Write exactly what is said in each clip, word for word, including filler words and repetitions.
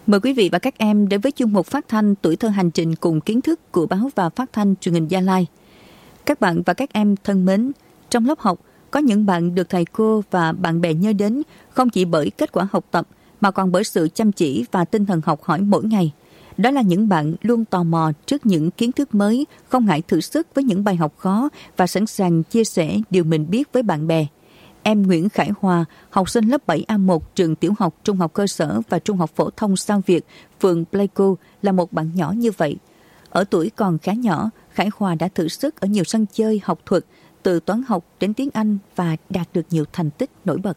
Mời quý vị và các em đến với chương mục phát thanh Tuổi thơ hành trình cùng kiến thức của báo và phát thanh truyền hình Gia Lai. Các bạn và các em thân mến, trong lớp học có những bạn được thầy cô và bạn bè nhớ đến không chỉ bởi kết quả học tập mà còn bởi sự chăm chỉ và tinh thần học hỏi mỗi ngày. Đó là những bạn luôn tò mò trước những kiến thức mới, không ngại thử sức với những bài học khó và sẵn sàng chia sẻ điều mình biết với bạn bè. Em Nguyễn Khải Hòa, học sinh lớp bảy A một trường tiểu học, trung học cơ sở và trung học phổ thông Sao Việt, phường Pleiku là một bạn nhỏ như vậy. Ở tuổi còn khá nhỏ, Khải Hòa đã thử sức ở nhiều sân chơi học thuật, từ toán học đến tiếng Anh và đạt được nhiều thành tích nổi bật.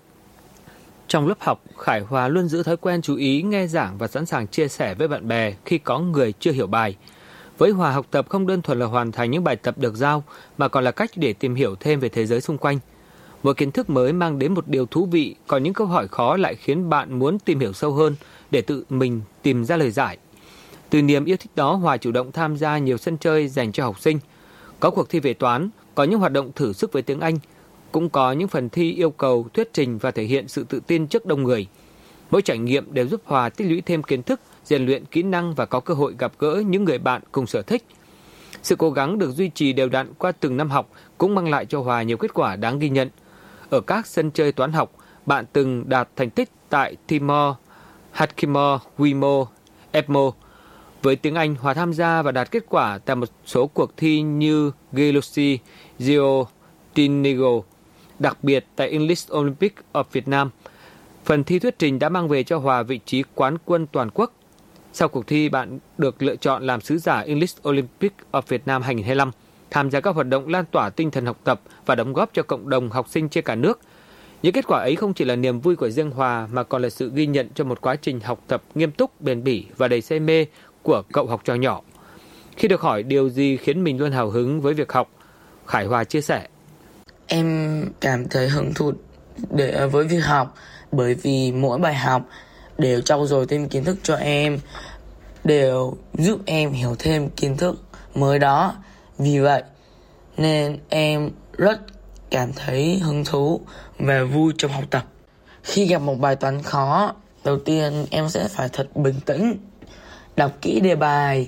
Trong lớp học, Khải Hòa luôn giữ thói quen chú ý nghe giảng và sẵn sàng chia sẻ với bạn bè khi có người chưa hiểu bài. Với Hòa, học tập không đơn thuần là hoàn thành những bài tập được giao, mà còn là cách để tìm hiểu thêm về thế giới xung quanh. Mỗi kiến thức mới mang đến một điều thú vị, còn những câu hỏi khó lại khiến bạn muốn tìm hiểu sâu hơn để tự mình tìm ra lời giải. Từ niềm yêu thích đó, Hòa chủ động tham gia nhiều sân chơi dành cho học sinh. Có cuộc thi về toán, có những hoạt động thử sức với tiếng Anh, cũng có những phần thi yêu cầu thuyết trình và thể hiện sự tự tin trước đông người. Mỗi trải nghiệm đều giúp Hòa tích lũy thêm kiến thức, rèn luyện kỹ năng và có cơ hội gặp gỡ những người bạn cùng sở thích. Sự cố gắng được duy trì đều đặn qua từng năm học cũng mang lại cho Hòa nhiều kết quả đáng ghi nhận. Ở các sân chơi toán học, bạn từng đạt thành tích tại Timor, Hakimor, Wimo, Epmo. Với tiếng Anh, Hòa tham gia và đạt kết quả tại một số cuộc thi như Geology, Geo, Tinigo. Đặc biệt tại English Olympic of Việt Nam, phần thi thuyết trình đã mang về cho Hòa vị trí quán quân toàn quốc. Sau cuộc thi, bạn được lựa chọn làm sứ giả English Olympic of Việt Nam hai không hai lăm, tham gia các hoạt động lan tỏa tinh thần học tập và đóng góp cho cộng đồng học sinh trên cả nước. Những kết quả ấy không chỉ là niềm vui của riêng Hòa mà còn là sự ghi nhận cho một quá trình học tập nghiêm túc, bền bỉ và đầy say mê của cậu học trò nhỏ. Khi được hỏi điều gì khiến mình luôn hào hứng với việc học, Khải Hòa chia sẻ: Em cảm thấy hứng thú để với việc học bởi vì mỗi bài học đều trau dồi thêm kiến thức cho em, đều giúp em hiểu thêm kiến thức mới đó. Vì vậy nên em rất cảm thấy hứng thú và vui trong học tập. Khi gặp một bài toán khó, đầu tiên em sẽ phải thật bình tĩnh, đọc kỹ đề bài,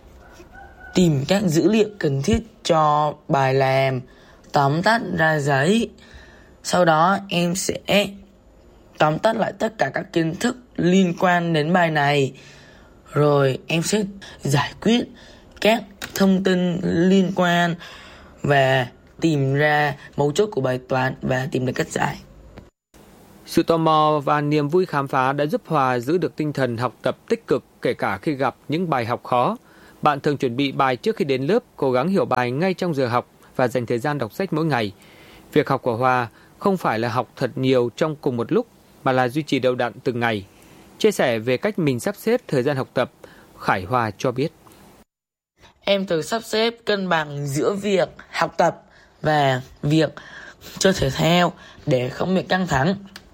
tìm các dữ liệu cần thiết cho bài làm, tóm tắt ra giấy. Sau đó em sẽ tóm tắt lại tất cả các kiến thức liên quan đến bài này. Rồi em sẽ giải quyết các thông tin liên quan và tìm ra mấu chốt của bài toán và tìm được cách giải. Sự tò mò và niềm vui khám phá đã giúp Hòa giữ được tinh thần học tập tích cực kể cả khi gặp những bài học khó. Bạn thường chuẩn bị bài trước khi đến lớp, cố gắng hiểu bài ngay trong giờ học và dành thời gian đọc sách mỗi ngày. Việc học của Hòa không phải là học thật nhiều trong cùng một lúc, mà là duy trì đều đặn từng ngày. Chia sẻ về cách mình sắp xếp thời gian học tập, Khải Hòa cho biết: Em thường sắp xếp cân bằng giữa việc học tập và việc chơi thể thao để không bị căng thẳng.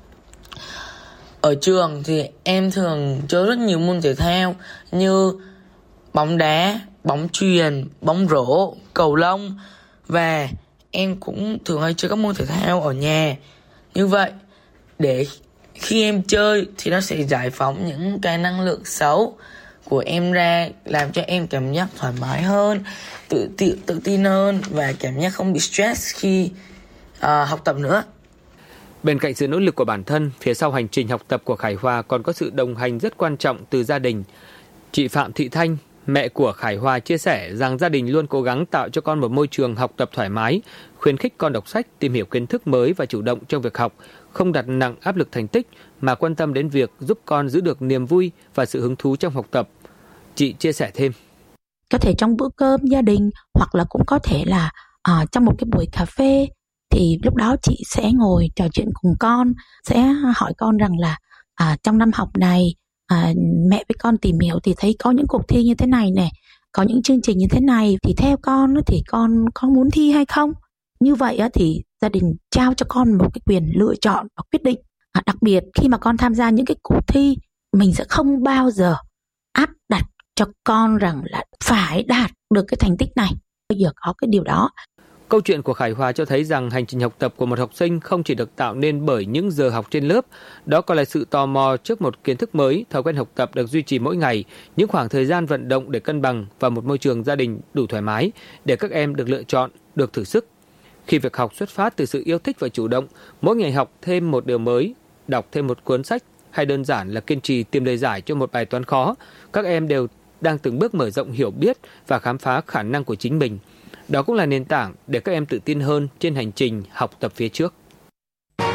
Ở trường thì em thường chơi rất nhiều môn thể thao như bóng đá, bóng chuyền, bóng rổ, cầu lông, và em cũng thường hay chơi các môn thể thao ở nhà. Như vậy, để khi em chơi thì nó sẽ giải phóng những cái năng lượng xấu của em ra, làm cho em cảm giác thoải mái hơn, tự, tự, tự tin hơn và cảm giác không bị stress khi uh, học tập nữa. Bên cạnh sự nỗ lực của bản thân, phía sau hành trình học tập của Khải Hòa còn có sự đồng hành rất quan trọng từ gia đình. Chị Phạm Thị Thanh, mẹ của Khải Hòa chia sẻ rằng gia đình luôn cố gắng tạo cho con một môi trường học tập thoải mái, khuyến khích con đọc sách, tìm hiểu kiến thức mới và chủ động trong việc học, không đặt nặng áp lực thành tích mà quan tâm đến việc giúp con giữ được niềm vui và sự hứng thú trong học tập. Chị chia sẻ thêm: Có thể trong bữa cơm gia đình, hoặc là cũng có thể là uh, trong một cái buổi cà phê, thì lúc đó chị sẽ ngồi trò chuyện cùng con, sẽ hỏi con rằng là à, trong năm học này à, mẹ với con tìm hiểu thì thấy có những cuộc thi như thế này nè, có những chương trình như thế này, thì theo con thì con con muốn thi hay không. Như vậy thì gia đình trao cho con một cái quyền lựa chọn và quyết định. À, đặc biệt khi mà con tham gia những cái cuộc thi, mình sẽ không bao giờ áp đặt cho con rằng là phải đạt được cái thành tích này. Bây giờ có cái điều đó. Câu chuyện của Khải Hòa cho thấy rằng hành trình học tập của một học sinh không chỉ được tạo nên bởi những giờ học trên lớp, đó còn là sự tò mò trước một kiến thức mới, thói quen học tập được duy trì mỗi ngày, những khoảng thời gian vận động để cân bằng và một môi trường gia đình đủ thoải mái để các em được lựa chọn, được thử sức. Khi việc học xuất phát từ sự yêu thích và chủ động, mỗi ngày học thêm một điều mới, đọc thêm một cuốn sách hay đơn giản là kiên trì tìm lời giải cho một bài toán khó, các em đều đang từng bước mở rộng hiểu biết và khám phá khả năng của chính mình. Đó cũng là nền tảng để các em tự tin hơn trên hành trình học tập phía trước.